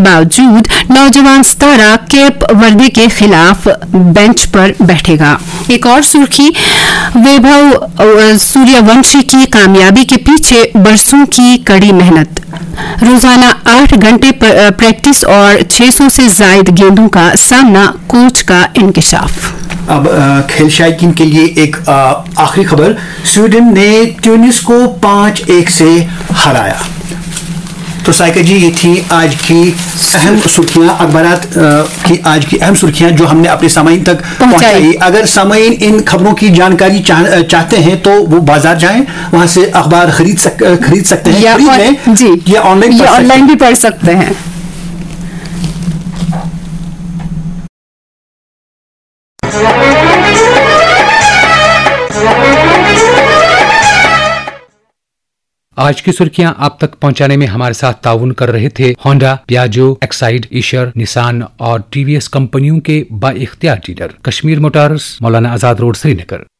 बावजूद नौजवान सितारा केप वर्दे के खिलाफ बेंच पर बैठेगा। एक और सुर्खी, वैभव सूर्यवंशी की कामयाबी के पीछे बरसों की कड़ी मेहनत। रोजाना 8 घंटे प्रैक्टिस और 600 से ज्यादा गेंदों का सामना, कोच का इंकशाफ। अब खेल शायकीन के लिए एक आखिरी खबर, स्वीडन ने ट्यूनिस को 5-1 से हराया। तो साइका जी, ये थी आज की अहम सुर्खियां, अखबारात की आज की अहम सुर्खियां जो हमने अपने सामाईन तक पहुंचाई। अगर सामाईन इन खबरों की जानकारी चाहते हैं तो वो बाजार जाएं, वहां से अखबार खरीद सकते हैं, या ऑनलाइन भी पढ़ सकते हैं। आज की सुर्खियां आप तक पहुंचाने में हमारे साथ ताउन कर रहे थे Honda, Piaggio, Exide, Ishar, Nissan और टीवीएस कंपनियों के बाइख्तियार dealer Kashmir Motors, Maulana Azad road, Srinagar.